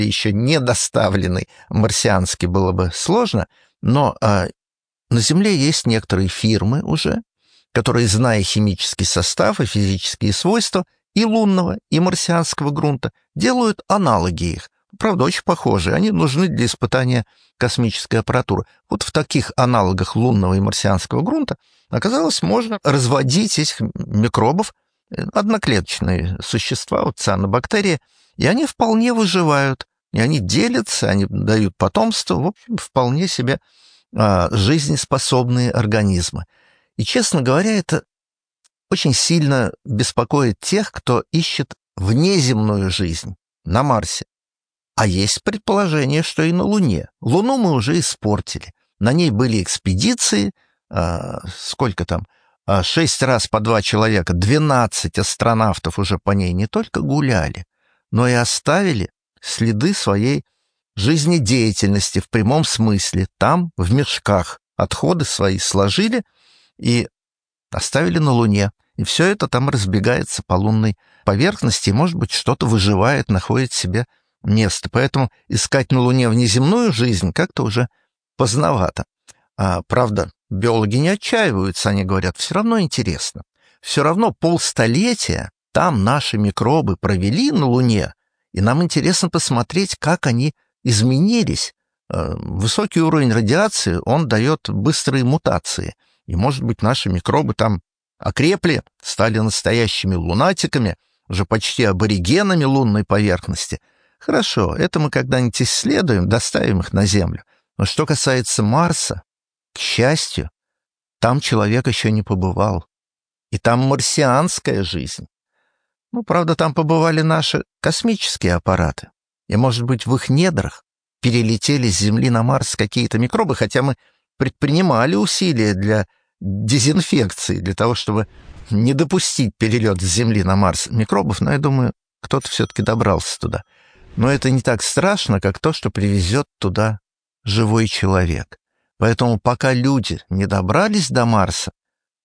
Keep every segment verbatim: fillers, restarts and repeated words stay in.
еще не доставленный марсианский, было бы сложно, но а, на Земле есть некоторые фирмы уже, которые, зная химический состав и физические свойства и лунного, и марсианского грунта, делают аналоги их. Правда, очень похожие. Они нужны для испытания космической аппаратуры. Вот в таких аналогах лунного и марсианского грунта оказалось, можно разводить этих микробов, одноклеточные существа, вот цианобактерии, и они вполне выживают, и они делятся, они дают потомство, в общем, вполне себе а, жизнеспособные организмы. И, честно говоря, это очень сильно беспокоит тех, кто ищет внеземную жизнь на Марсе. А есть предположение, что и на Луне. Луну мы уже испортили. На ней были экспедиции, а, сколько там, а, шесть раз по два человека, двенадцать астронавтов уже по ней не только гуляли, но и оставили следы своей жизнедеятельности в прямом смысле. Там, в мешках, отходы свои сложили и оставили на Луне. И все это там разбегается по лунной поверхности, и, может быть, что-то выживает, находит себе место. Поэтому искать на Луне внеземную жизнь как-то уже поздновато. А, правда, биологи не отчаиваются, они говорят, все равно интересно. Все равно полстолетия там наши микробы провели на Луне, и нам интересно посмотреть, как они изменились. Высокий уровень радиации, он дает быстрые мутации. И, может быть, наши микробы там окрепли, стали настоящими лунатиками, уже почти аборигенами лунной поверхности. Хорошо, это мы когда-нибудь исследуем, доставим их на Землю. Но что касается Марса, к счастью, там человек еще не побывал. И там марсианская жизнь. Ну, правда, там побывали наши космические аппараты. И, может быть, в их недрах перелетели с Земли на Марс какие-то микробы, хотя мы предпринимали усилия для дезинфекции, для того, чтобы не допустить перелет с Земли на Марс микробов, но я думаю, кто-то все-таки добрался туда. Но это не так страшно, как то, что привезет туда живой человек. Поэтому пока люди не добрались до Марса,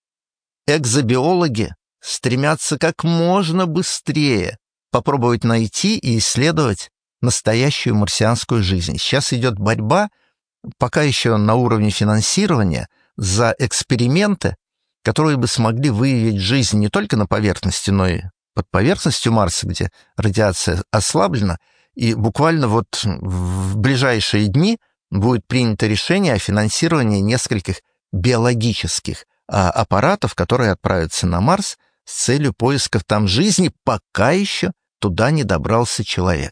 экзобиологи стремятся как можно быстрее попробовать найти и исследовать настоящую марсианскую жизнь. Сейчас идет борьба, пока еще на уровне финансирования, за эксперименты, которые бы смогли выявить жизнь не только на поверхности, но и под поверхностью Марса, где радиация ослаблена. И буквально вот в ближайшие дни будет принято решение о финансировании нескольких биологических а, аппаратов, которые отправятся на Марс с целью поисков там жизни, пока еще туда не добрался человек.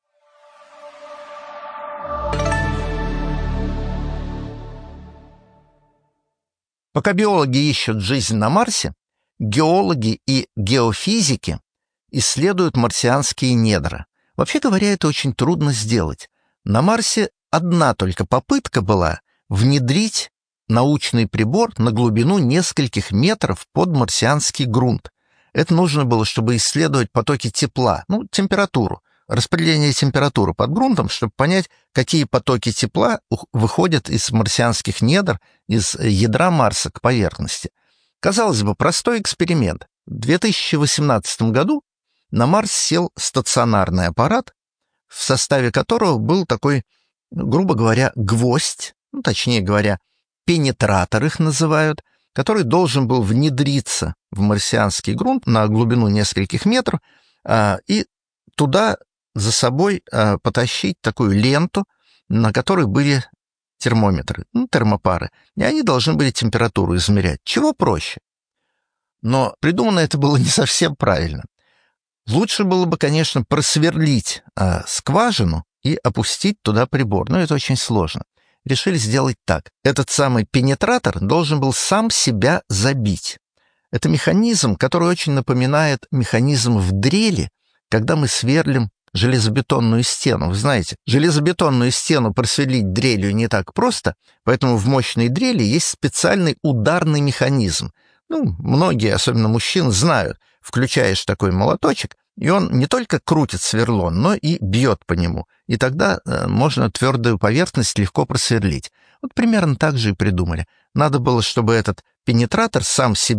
Пока биологи ищут жизнь на Марсе, геологи и геофизики исследуют марсианские недра. Вообще говоря, это очень трудно сделать. На Марсе одна только попытка была внедрить научный прибор на глубину нескольких метров под марсианский грунт. Это нужно было, чтобы исследовать потоки тепла, ну, температуру, распределение температуры под грунтом, чтобы понять, какие потоки тепла выходят из марсианских недр, из ядра Марса к поверхности. Казалось бы, простой эксперимент. В две тысячи восемнадцатом году на Марс сел стационарный аппарат, в составе которого был такой, грубо говоря, гвоздь, ну, точнее говоря, пенетратор их называют, который должен был внедриться в марсианский грунт на глубину нескольких метров а, и туда за собой а, потащить такую ленту, на которой были термометры, ну, термопары, и они должны были температуру измерять. Чего проще? Но придумано это было не совсем правильно. Лучше было бы, конечно, просверлить а, скважину и опустить туда прибор, но это очень сложно. Решили сделать так. Этот самый пенетратор должен был сам себя забить. Это механизм, который очень напоминает механизм в дрели, когда мы сверлим железобетонную стену. Вы знаете, железобетонную стену просверлить дрелью не так просто, поэтому в мощной дрели есть специальный ударный механизм. Ну, многие, особенно мужчины, знают. Включаешь такой молоточек, и он не только крутит сверло, но и бьет по нему. И тогда э, можно твердую поверхность легко просверлить. Вот примерно так же и придумали. Надо было, чтобы этот пенетратор сам себя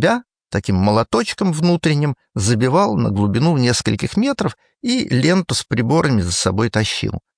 таким молоточком внутренним, забивал на глубину в нескольких метров и ленту с приборами за собой тащил.